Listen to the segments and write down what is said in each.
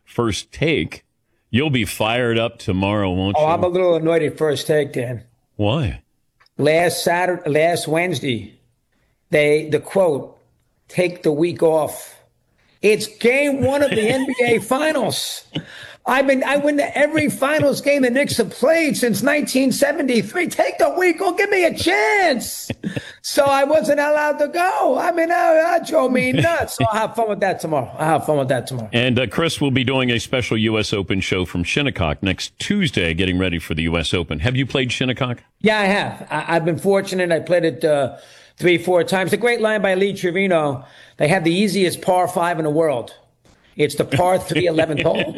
First Take. You'll be fired up tomorrow, won't you? Oh, I'm a little annoyed at First Take, Dan. Why? Last Wednesday, the quote, "Take the week off." It's game one of the NBA Finals. I win every finals game the Knicks have played since 1973. Take the week, or give me a chance. So I wasn't allowed to go. I mean, that drove me nuts. So I'll have fun with that tomorrow. And Chris will be doing a special U.S. Open show from Shinnecock next Tuesday, getting ready for the U.S. Open. Have you played Shinnecock? Yeah, I have. I've been fortunate. I played it 3-4 times. The great line by Lee Trevino, they have the easiest par 5 in the world. It's the par 3 11th hole.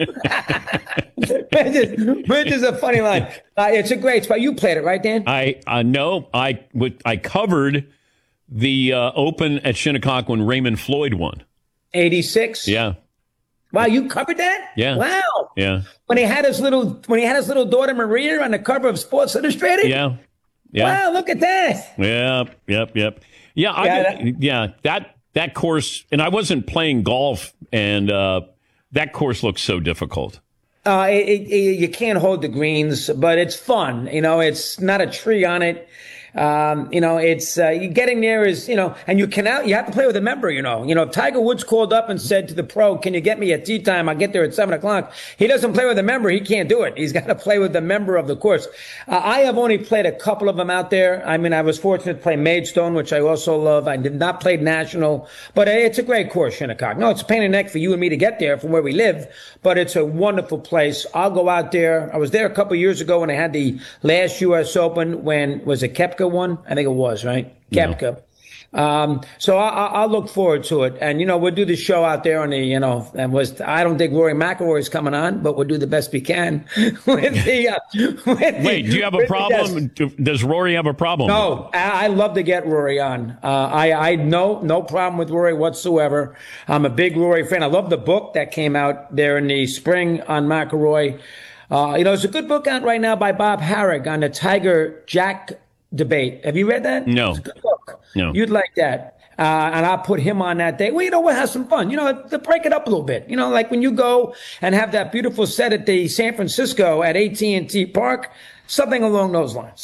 Which is a funny line. It's a great spot. You played it, right, Dan? No. I covered the Open at Shinnecock when Raymond Floyd won. 86? Yeah. Wow, you covered that? Yeah. Wow. Yeah. When he had his little daughter Maria on the cover of Sports Illustrated? Yeah. Wow, look at that. Yep. Yeah, that course, and I wasn't playing golf, and that course looks so difficult. You can't hold the greens, but it's fun. It's not a tree on it. It's you getting there is, and you have to play with a member, if Tiger Woods called up and said to the pro, "Can you get me at tee time? I'll get there at 7:00. He doesn't play with a member. He can't do it. He's got to play with the member of the course. I have only played a couple of them out there. I mean, I was fortunate to play Maidstone, which I also love. I did not play National, but it's a great course, Shinnecock. No, it's a pain in the neck for you and me to get there from where we live, but it's a wonderful place. I'll go out there. I was there a couple of years ago when I had the last U.S. Open was it Koepka won? I think it was, right? Koepka. So I'll look forward to it. And, we'll do the show out there on the, I don't think Rory McIlroy is coming on, but we'll do the best we can with the, Wait, do you have a problem? Does Rory have a problem? No, I love to get Rory on. I no problem with Rory whatsoever. I'm a big Rory fan. I love the book that came out there in the spring on McIlroy. There's a good book out right now by Bob Harrig on the Tiger Jack debate. Have you read that? No. It's a good book. No. You'd like that. And I'll put him on that day. Well, we'll have some fun. To break it up a little bit. Like when you go and have that beautiful set at the San Francisco at AT&T Park, something along those lines.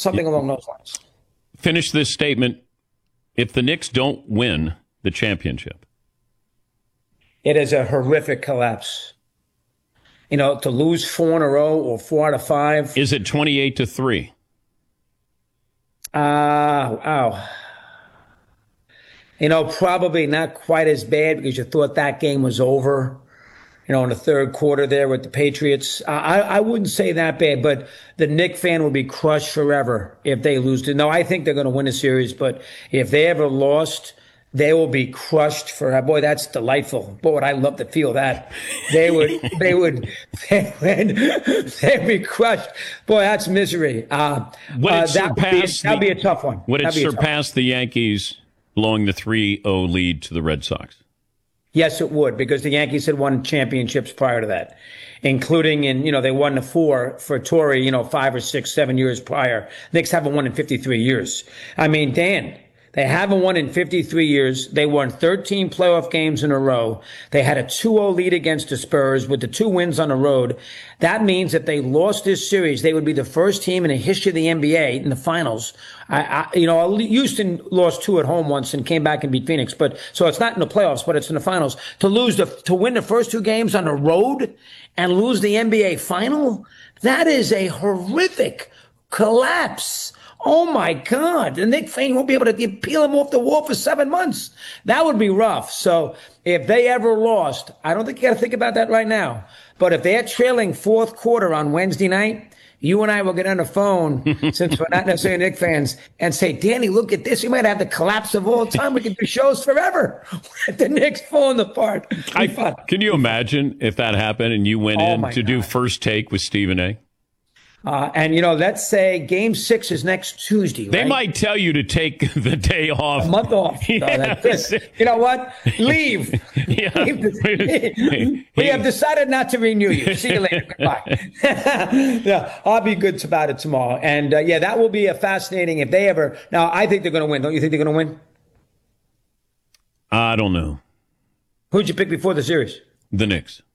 Finish this statement. If the Knicks don't win the championship, it is a horrific collapse. To lose 4 in a row or 4 out of 5. Is it 28-3? Wow. Probably not quite as bad because you thought that game was over, in the third quarter there with the Patriots. I wouldn't say that bad, but the Knicks fan will be crushed forever if they lose. No, I think they're going to win a series, but if they ever lost, they will be crushed forever. Boy, that's delightful. Boy, would I love to feel that. They'd be crushed. Boy, that's misery. That'd be a tough one. Would it surpass the Yankees blowing the 3-0 lead to the Red Sox? Yes, it would, because the Yankees had won championships prior to that, including they won the 4 for Torrey, 5 or 6, 7 years prior. Knicks haven't won in 53 years. I mean, Dan, they haven't won in 53 years. They won 13 playoff games in a row. They had a 2-0 lead against the Spurs with the 2 wins on the road. That means if they lost this series, they would be the first team in the history of the NBA in the finals. Houston lost 2 at home once and came back and beat Phoenix. So it's not in the playoffs, but it's in the finals. To win the first 2 games on the road and lose the NBA final, that is a horrific collapse. Oh, my God. The Knicks fan won't be able to peel him off the wall for 7 months. That would be rough. So if they ever lost, I don't think you got to think about that right now. But if they're trailing fourth quarter on Wednesday night, you and I will get on the phone, since we're not necessarily Knicks fans, and say, Danny, look at this. We might have the collapse of all time. We can do shows forever. The Knicks falling apart. Can you imagine if that happened and you went in to do First Take with Stephen A.? Let's say Game 6 is next Tuesday. They right? might tell you to take the day off. A month off. Yes. You know what? Leave. We have decided not to renew you. See you later. Goodbye. Yeah, I'll be good about it tomorrow. And, that will be a fascinating if they ever. Now, I think they're going to win. Don't you think they're going to win? I don't know. Who'd you pick before the series? The Knicks.